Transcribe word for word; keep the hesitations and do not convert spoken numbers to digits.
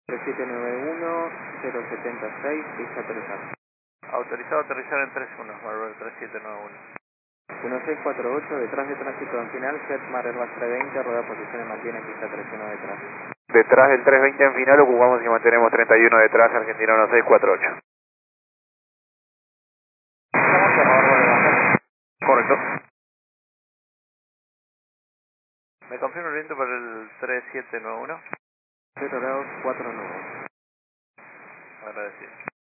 tres siete nueve uno cero siete seis, pista tres A. Autorizado a aterrizar en tres uno, Marvel tres siete nueve uno. uno seis cuatro ocho, detrás de tránsito en final, Jetmar Airbus trescientos veinte, rueda posiciones mantiene pista treinta y uno detrás. Detrás del trescientos veinte en final, ocupamos y mantenemos treinta y uno detrás, Argentina uno seis cuatro ocho. Correcto. ¿Me confirma el viento para el tres siete nueve uno? cero grados cuatro nueve. Agradecido.